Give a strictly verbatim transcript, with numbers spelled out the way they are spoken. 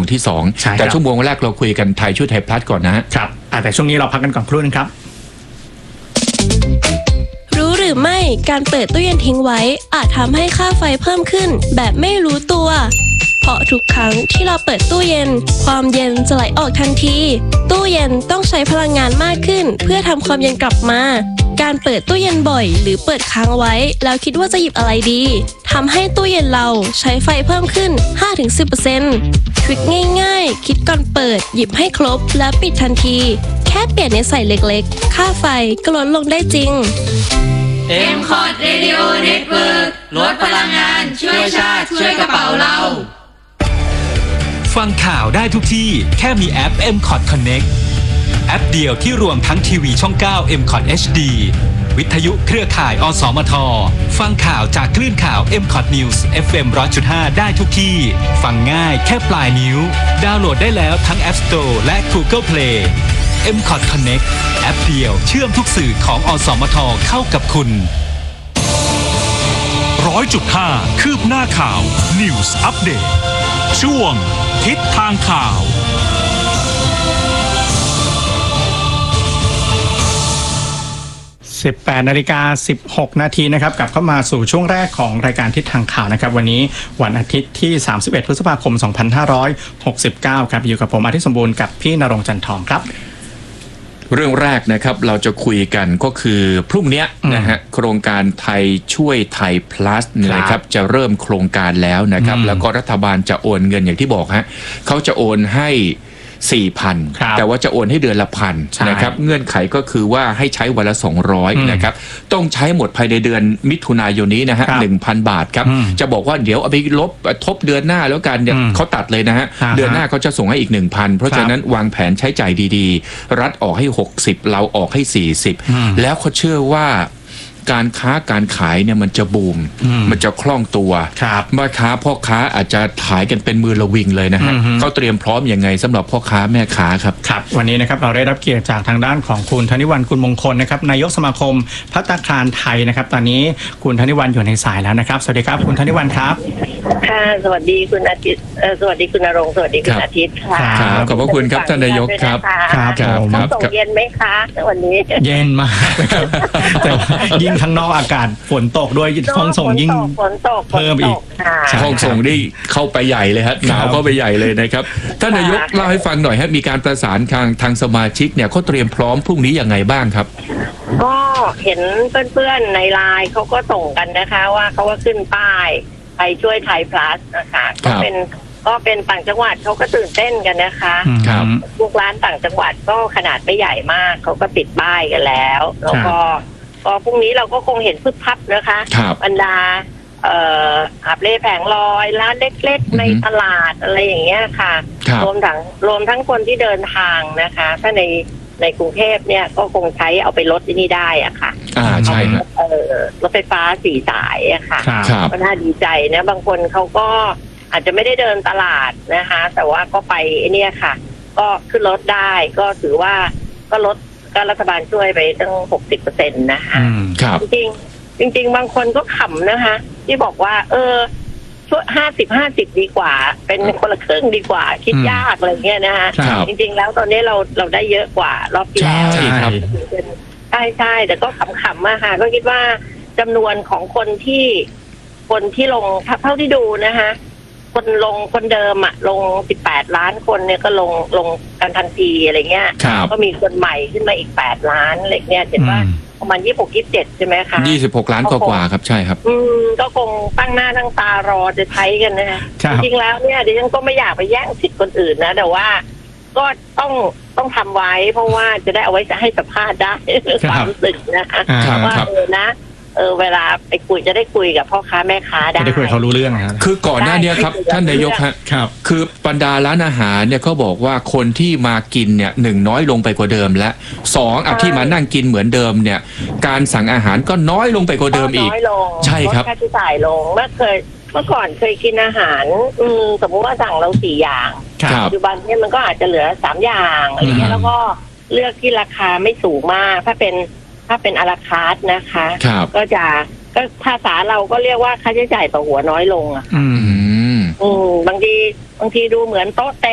งที่สองแต่ชั่วโมงแรกเราคุยกันไทยช่วยไทยพลัสก่อนนะครับแต่ช่วงนี้เราพักกันก่อนครู่นึงครับรู้หรือไม่การเปิดตู้เย็นทิ้งไว้อาจทำให้ค่าไฟเพิ่มขึ้นแบบไม่รู้ตัวเพราะทุกครั้งที่เราเปิดตู้เย็นความเย็นจะไหลออกทันทีตู้เย็นต้องใช้พลังงานมากขึ้นเพื่อทำความเย็นกลับมาการเปิดตู้เย็นบ่อยหรือเปิดค้างไว้แล้วคิดว่าจะหยิบอะไรดีทำให้ตู้เย็นเราใช้ไฟเพิ่มขึ้น ห้าถึงสิบเปอร์เซ็นต์ ทริคง่ายๆคิดก่อนเปิดหยิบให้ครบแล้วปิดทันทีแค่เปลี่ยนในใส่เล็กๆค่าไฟก็ลดลงได้จริงเอ็ม คอท Radio Network ลดพลังงานช่วยชาติช่วยกระเป๋าเราฟังข่าวได้ทุกที่แค่มีแอป เอ็ม คอท Connect แอปเดียวที่รวมทั้งทีวีช่องเก้า เอ็ม คอท เอช ดี วิทยุเครือข่ายอสมทฟังข่าวจากคลื่นข่าว เอ็ม คอท News เอฟ เอ็ม หนึ่งร้อยจุดห้า ได้ทุกที่ฟังง่ายแค่ปลายนิ้วดาวน์โหลดได้แล้วทั้ง App Store และ Google Play เอ็ม คอท Connect แอปเดียวเชื่อมทุกสื่อของอสมทเข้ากับคุณร้อยจุดห้าคืบหน้าข่าว News Update ช่วงทิศทางข่าวสิบแปดนาฬิกาสิบหกนาทีนะครับกลับเข้ามาสู่ช่วงแรกของรายการทิศทางข่าวนะครับวันนี้วันอาทิตย์ที่สามสิบเอ็ดพฤษภาคมสองพันห้าร้อยหกสิบเก้าครับอยู่กับผมอาทิตย์สมบูรณ์กับพี่ณรงค์จันทร์ทองครับเรื่องแรกนะครับเราจะคุยกันก็คือพรุ่งนี้นะฮะโครงการไทยช่วยไทย plus นะครับจะเริ่มโครงการแล้วนะครับแล้วก็รัฐบาลจะโอนเงินอย่างที่บอกฮะเขาจะโอนให้ สี่พัน แต่ว่าจะโอนให้เดือนละพันนะครับเงื่อนไขก็คือว่าให้ใช้วันละสองร้อยนะครับต้องใช้หมดภายในเดือนมิถุนายนนี้นะฮะ หนึ่งพัน บาทครับจะบอกว่าเดี๋ยวเอาไปลบทบเดือนหน้าแล้วกันเนี่ยเขาตัดเลยนะฮะเดือนหน้าเขาจะส่งให้อีก หนึ่งพัน เพราะฉะนั้นวางแผนใช้จ่ายดีๆรัฐออกให้หกสิบเราออกให้สี่สิบแล้วเขาเชื่อว่าการค้าการขายเนี่ยมันจะบูมมันจะคล่องตัวแม่ค้าพ่อค้าอาจจะขายกันเป็นมือระวิงเลยนะฮะเขาเตรียมพร้อมยังไงสำหรับพ่อค้าแม่ค้าครับครับวันนี้นะครับเราได้รับเกียรติจากทางด้านของคุณธนิวรรณกุลมงคลนะครับนายกสมาคมภัตตาคารไทยนะครับตอนนี้คุณธนิวรรณอยู่ในสายแล้วนะครับสวัสดีครับคุณธนิวรรณครับค่ะสวัสดีคุณอาทิตย์สวัสดีคุณณรงค์สวัสดีคุณอาทิตย์ค่ะขอบพระคุณครับท่านนายกครับครับครับส่งเย็นไหมคะวันนี้เย็นมากครับแต่ยิ่งข้างนอกอากาศฝนตกด้วยห้องส่งยิ่งเพิ่มอีกห้องส่งนี่เข้าไปใหญ่เลยฮะหนาวเข้าไปใหญ่เลยนะครับท่านนายกเล่าให้ฟังหน่อยฮะมีการประสานทางทางสมาชิกเนี่ยเขาเตรียมพร้อมพรุ่งนี้ยังไงบ้างครับก็เห็นเพื่อนๆในไลน์เขาก็ส่งกันนะคะว่าเขาก็ขึ้นป้ายไปช่วยไทย plus นะคะก็เป็นก็เป็นต่างจังหวัดเขาก็ตื่นเต้นกันนะคะพวกร้านต่างจังหวัดก็ขนาดไม่ใหญ่มากเขาก็ติดป้ายกันแล้วแล้วก็ก็พรุ่งนี้เราก็คงเห็นพึบพับนะคะบรรดาเอ่ออาบเล่แผงลอยร้านเล็กๆในตลาดอะไรอย่างเงี้ยค่ะรวมทั้งรวมทั้งคนที่เดินทางนะคะถ้าในในกรุงเทพเนี่ยก็คงใช้เอาไปลดที่นี่ได้อะค่ะอ่าใช่ครับเออรถไฟฟ้าสี่สายอะค่ะก็น่าดีใจนะบางคนเขาก็อาจจะไม่ได้เดินตลาดนะคะแต่ว่าก็ไปเนี่ยค่ะก็ขึ้นรถได้ก็ถือว่าก็ลดก็รัฐบาลช่วยไปตั้ง หกสิบเปอร์เซ็นต์ นะคะจริงจริงจริงบางคนก็ขำนะคะที่บอกว่าเออช่วยห้าสิบห้าสิบดีกว่าเป็นคนละครึ่งดีกว่าคิดยากอะไรเงี้ยนะคะจริงๆแล้วตอนนี้เราเราได้เยอะกว่ารอบที่แล้วใช่ครับใช่ใช่แต่ก็ขำๆมาค่ะก็คิดว่าจำนวนของคนที่คนที่ลงเท่าที่ดูนะคะคนลงคนเดิมอะลงสิบแปดล้านคนเนี่ยก็ลงลงกันทันทีอะไรเงี้ยก็มีคนใหม่ขึ้นมาอีกแปดล้านอะไรเงี้ยเห็นว่าประมาณยี่สิบหก ยี่สิบเจ็ดใช่ไหมคะยี่สิบหกล้านกว่าครับใช่ครับอืมก็คงตั้งหน้าตั้งตารอจะใช้กันนะฮะจริงๆแล้วเนี่ยดิฉันก็ไม่อยากไปแย่งสิทธิ์คนอื่นนะแต่ว่าก็ต้องต้องทำไว้เพราะว่าจะได้เอาไว้จะให้สัมภาษณ์ได้ความรู้สึกนะคะว่าเออนะเออเวลาไปคุยจะได้คุยกับพ่อค้าแม่ค้าได้จะได้คุยเขารู้เรื่องนะคือก่อนหน้านี้ครับท่านนายกฮะคือบรรดาร้านอาหารเนี่ยเขาบอกว่าคนที่มากินเนี่ยหนึ่งน้อยลงไปกว่าเดิมและสองอ่ะที่มานั่งกินเหมือนเดิมเนี่ยการสั่งอาหารก็น้อยลงไปกว่าเดิมอีกใช่ครับค่าใช้จ่ายลงเมื่อเคยเมื่อก่อนเคยกินอาหารอืมสมมติว่าสั่งเราสี่อย่างปัจจุบันเนี่ยมันก็อาจจะเหลือสามอย่างอะไรเงี้ยแล้วก็เลือกที่ราคาไม่สูงมากถ้าเป็นถ้าเป็นอาราคาร์ทนะคะก็จะก็ภาษาเราก็เรียกว่าค่าใช้จ่ายต่อหัวน้อยลงอ่ะอืมบางทีบางทีดูเหมือนโต๊ะเต็ม